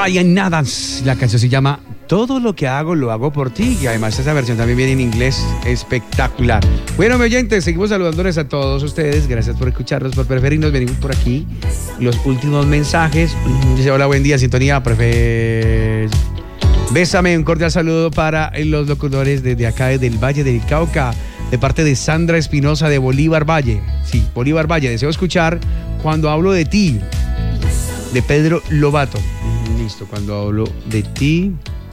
Ryan Adams. La canción se llama Todo lo que hago, lo hago por ti. Y además esa versión también viene en inglés espectacular. Bueno, mi oyentes, seguimos saludándoles a todos ustedes. Gracias por escucharnos, por preferirnos. Venimos por aquí. Los últimos mensajes. Dice, hola, buen día, sintonía, Bésame, un cordial saludo para los locutores desde acá, desde el Valle del Cauca, de parte de Sandra Espinosa de Bolívar Valle. Sí, Bolívar Valle. Deseo escuchar Cuando hablo de ti, de Pedro Lobato. Listo, Cuando hablo de ti.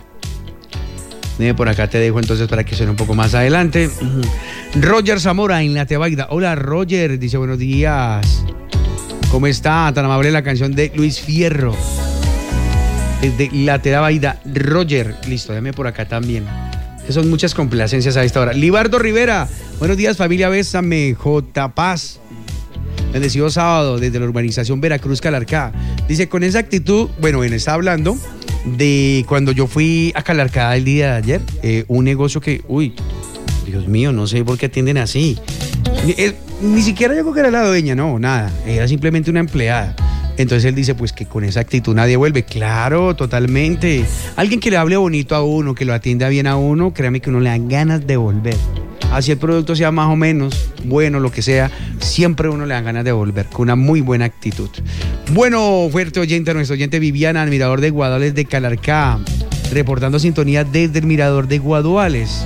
Por acá te dejo entonces para que suene un poco más adelante. Roger Zamora en La Tebaida. Hola, Roger. Dice, buenos días. ¿Cómo está? Tan amable la canción de Luis Fierro. Desde La Tebaida. Roger. Listo, déjame por acá también. Son muchas complacencias a esta hora. Libardo Rivera. Buenos días, familia Bésame. J. Paz. Bendecido sábado desde la urbanización Veracruz, Calarcá. Dice, con esa actitud, bueno, él está hablando de cuando yo fui a Calarcá el día de ayer, un negocio que, uy, Dios mío, no sé por qué atienden así. Ni siquiera yo creo que era la dueña, no, nada, era simplemente una empleada. Entonces él dice, pues que con esa actitud nadie vuelve. Claro, totalmente. Alguien que le hable bonito a uno, que lo atienda bien a uno, créame que uno le dan ganas de volver. Así el producto sea más o menos bueno, lo que sea, siempre uno le dan ganas de volver con una muy buena actitud. Bueno, fuerte oyente, nuestro oyente Viviana, al Mirador de Guaduales de Calarcá, reportando sintonía desde el Mirador de Guaduales.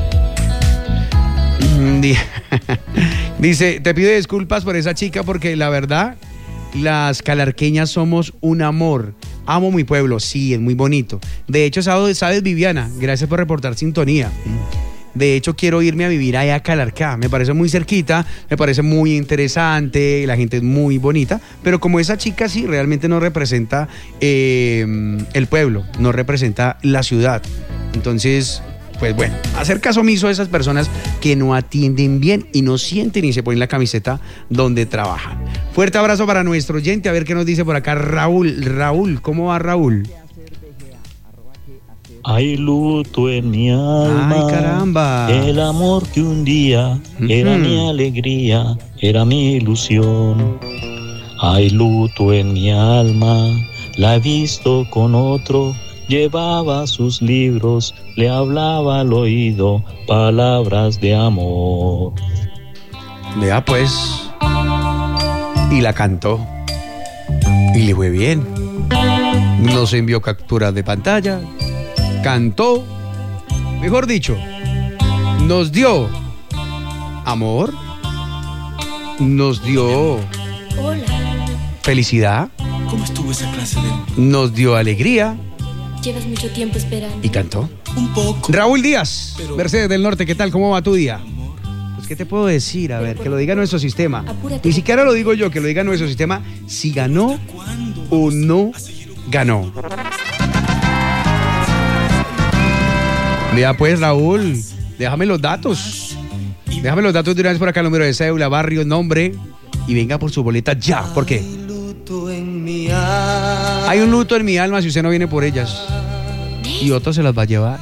Dice, te pido disculpas por esa chica porque la verdad, las calarqueñas somos un amor. Amo mi pueblo, sí, es muy bonito. De hecho, sabes, Viviana, gracias por reportar sintonía. De hecho, quiero irme a vivir allá a Calarcá. Me parece muy cerquita, me parece muy interesante, la gente es muy bonita, pero como esa chica sí, realmente no representa el pueblo, no representa la ciudad. Entonces, pues bueno, hacer caso omiso a esas personas que no atienden bien y no sienten y se ponen la camiseta donde trabajan. Fuerte abrazo para nuestro oyente, a ver qué nos dice por acá Raúl. Raúl, ¿cómo va Raúl? Hay luto en mi alma. Ay, caramba. El amor que un día era mi alegría, era mi ilusión. Hay luto en mi alma, la he visto con otro. Llevaba sus libros, le hablaba al oído palabras de amor. Vea pues. Y la cantó. Y le fue bien. Nos envió captura de pantalla. Cantó, mejor dicho, nos dio amor, nos dio felicidad, ¿Cómo estuvo esa clase de...? nos dio alegría. Llevas mucho tiempo esperando. Y cantó. Un poco. Raúl Díaz, Pero... Mercedes del Norte, ¿qué tal? ¿Cómo va tu día? Pues, ¿qué te puedo decir? A ver, que lo diga nuestro sistema. Apúrate. Ni siquiera lo digo yo, que lo diga nuestro sistema, si ganó o no ganó. Vea pues, Raúl, déjame los datos. Déjame los datos de una vez por acá, el número de cédula, barrio, nombre, y venga por su boleta ya. ¿Por qué? Hay un luto en mi alma si usted no viene por ellas. Y otro se las va a llevar.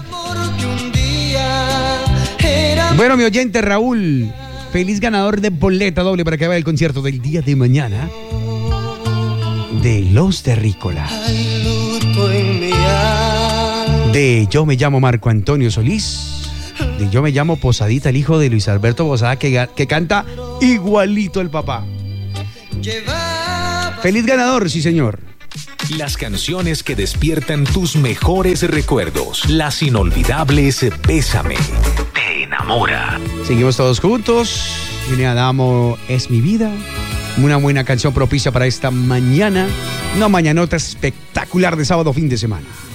Bueno, mi oyente Raúl, feliz ganador de boleta doble para que vaya al concierto del día de mañana de Los Terrícolas. De Yo me llamo Marco Antonio Solís. De Yo me llamo Posadita, el hijo de Luis Alberto Posada, que canta igualito el papá. Feliz ganador, sí señor. Las canciones que despiertan tus mejores recuerdos. Las inolvidables Bésame. Te enamora. Seguimos todos juntos. Viene Adamo, Es mi vida. Una buena canción propicia para esta mañana. Una mañanota espectacular de sábado, fin de semana.